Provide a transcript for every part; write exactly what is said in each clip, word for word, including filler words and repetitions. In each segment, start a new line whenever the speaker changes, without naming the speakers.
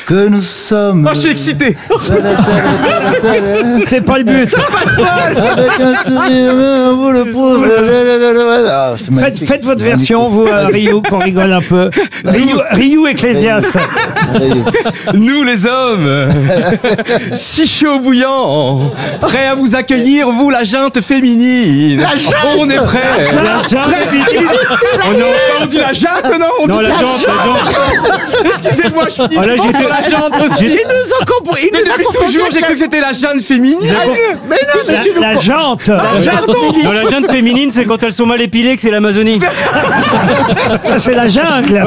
que nous sommes.
Oh, je suis excité.
C'est pas le but.
Avec un sourire, vous le prouve. Ah, c'est
Faites,
magnifique.
faites votre
Magnifique.
version, vous, euh, Ryu, qu'on rigole un peu. Ryu, Ryu Ecclésias.
Nous les hommes, si chaud bouillant, prêts à vous accueillir, vous la junte féminine. La junte. On est prêts.
La junte féminine.
On, a, on dit la junte, non on
Non,
dit
la jante, la jante.
Excusez-moi, je suis
Ah, là,
dispo
j'étais-
pour la junte aussi.
j'ai-
Il nous a compris. Mais depuis toujours, j'ai cru que c'était la junte féminine.
La, la jante.
Non, la jante féminine, c'est quand elles sont mal épilées que c'est l'Amazonie.
Ça, c'est la jungle.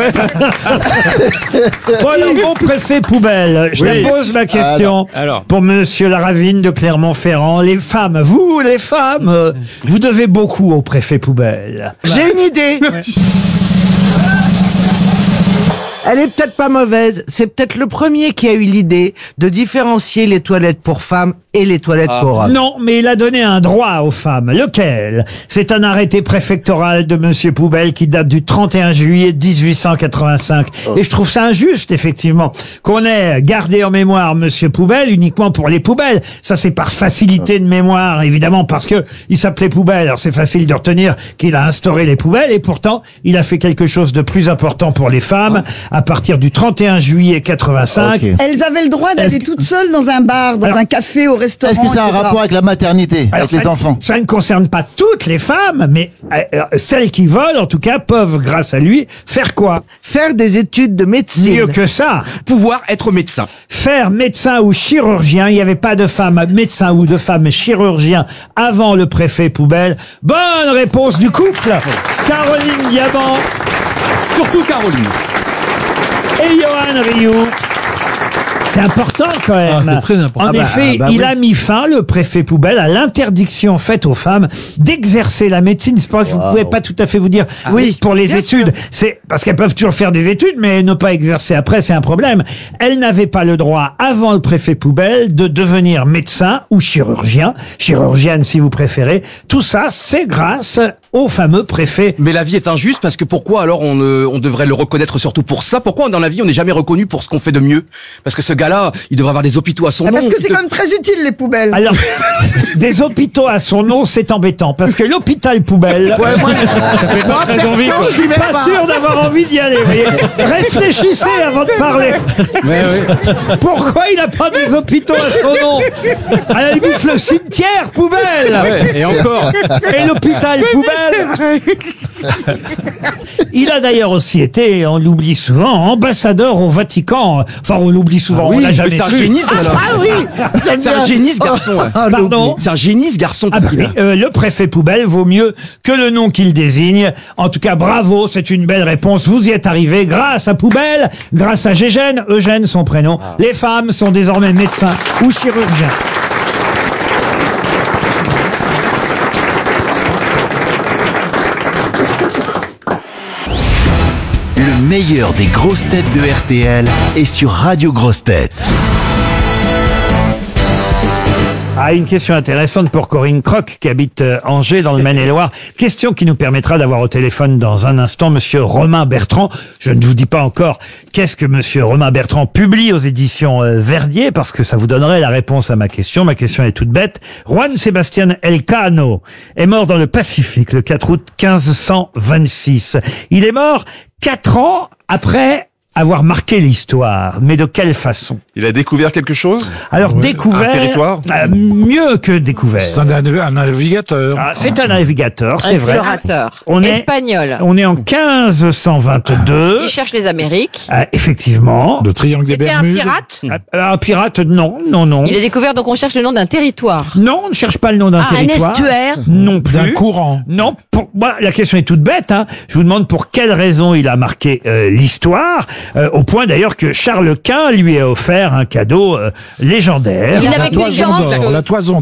Bon, alors, mon préfet poubelle. Je
Oui.
la pose ma question.
Alors.
Pour monsieur Laravine de Clermont-Ferrand. Les femmes, vous, les femmes, euh, vous devez beaucoup au préfet poubelle.
J'ai une idée. Elle est peut-être pas mauvaise. C'est peut-être le premier qui a eu l'idée de différencier les toilettes pour femmes et les toilettes pour hommes.
Non, mais il a donné un droit aux femmes. Lequel? C'est un arrêté préfectoral de monsieur Poubelle qui date du trente et un juillet dix-huit cent quatre-vingt-cinq. Et je trouve ça injuste, effectivement, qu'on ait gardé en mémoire monsieur Poubelle uniquement pour les poubelles. Ça, c'est par facilité de mémoire, évidemment, parce que il s'appelait Poubelle. Alors, c'est facile de retenir qu'il a instauré les poubelles et pourtant, il a fait quelque chose de plus important pour les femmes à partir du trente et un juillet quatre-vingt-cinq.
Ok.
Elles avaient le droit d'aller
Est-ce-
toutes seules dans un bar, dans
Alors,
un café, au restaurant.
Est-ce que ça a un
et cetera.
rapport avec la maternité,
Alors,
avec les
ça,
enfants?
ça ne concerne pas toutes les femmes, mais euh, euh, celles qui veulent, en tout cas, peuvent, grâce à lui, faire quoi?
Faire des études de médecine.
Mieux que ça.
Pouvoir être médecin.
Faire médecin ou chirurgien. Il n'y avait pas de femme médecin ou de femme chirurgien avant le préfet Poubelle. Bonne réponse du couple. Caroline Diamant
Surtout Caroline.
et Johan Rioux. C'est important quand même.
Ah, c'est très important.
En
Ah bah,
effet,
ah bah
il
oui.
a mis fin, le préfet Poubelle, à l'interdiction faite aux femmes d'exercer la médecine. C'est pas que je ne
Wow.
pouvais pas tout à fait vous dire oui pour les
bien
études. C'est parce qu'elles peuvent toujours faire des études, mais ne pas exercer après, c'est un problème. Elles n'avaient pas le droit, avant le préfet Poubelle, de devenir médecin ou chirurgien, chirurgienne si vous préférez. Tout ça, c'est grâce au fameux préfet.
Mais la vie est injuste parce que pourquoi alors on, euh, on devrait le reconnaître surtout pour ça? Pourquoi dans la vie on n'est jamais reconnu pour ce qu'on fait de mieux? Parce que ce gars-là, il devrait avoir des hôpitaux à son
Ah,
nom.
parce que c'est
De-
quand même très utile, les poubelles.
Alors, des hôpitaux à son nom, c'est embêtant, parce que l'hôpital Poubelle...
Ouais, moi,
Ça fait pas très envie, quoi.
je suis même
Pas
pas.
sûr d'avoir envie d'y aller. Vous voyez. Réfléchissez avant de parler. Pourquoi il n'a pas des hôpitaux à son nom? À la limite, le cimetière Poubelle
Ouais, et encore.
et l'hôpital Poubelle. Il a d'ailleurs aussi été, on l'oublie souvent, ambassadeur au Vatican. Enfin, on l'oublie souvent, on l'a
mais
jamais
c'est un
su.
génie, ce gars-là.
Ah oui.
C'est un génie, ce garçon. ouais.
Pardon.
C'est un génie, ce garçon.
Ah bah
parce qu'il
oui,
a-
euh, le préfet Poubelle vaut mieux que le nom qu'il désigne. En tout cas, bravo, c'est une belle réponse. Vous y êtes arrivé grâce à Poubelle, grâce à Gégène, Eugène son prénom. Les femmes sont désormais médecins ou chirurgiens.
Le meilleur des grosses têtes de R T L est sur Radio Grosses Têtes.
Ah, une question intéressante pour Corinne Croc, qui habite euh, Angers, dans le Maine-et-Loire. Question qui nous permettra d'avoir au téléphone dans un instant monsieur Romain Bertrand. Je ne vous dis pas encore qu'est-ce que monsieur Romain Bertrand publie aux éditions euh, Verdier, parce que ça vous donnerait la réponse à ma question. Ma question est toute bête. Juan Sebastián Elcano est mort dans le Pacifique le quatre août quinze cent vingt-six. Il est mort quatre ans après avoir marqué l'histoire. Mais de quelle façon?
Il a découvert quelque chose?
Alors, découvert...
Un territoire
euh, mieux que découvert.
C'est un, un navigateur.
Ah, c'est un navigateur, c'est vrai.
Explorateur.
On est-
Espagnol.
On est en quinze cent vingt-deux.
Il cherche les Amériques.
Ah, effectivement.
Le triangle des
C'était un
Bermudes.
pirate.
Ah, un pirate, non, non, non.
Il est découvert, donc on cherche le nom d'un territoire.
Non, on ne cherche pas le nom d'un
Ah, un
territoire.
estuaire.
Non
D'un
plus.
courant.
Non, pour, bah, la question est toute bête. Hein. Je vous demande pour quelle raison il a marqué euh, l'histoire, euh, au point d'ailleurs que Charles Quint lui a offert un cadeau euh, légendaire.
Il
La
avait qu'une
toison
grande
d'or.
chose.
La toison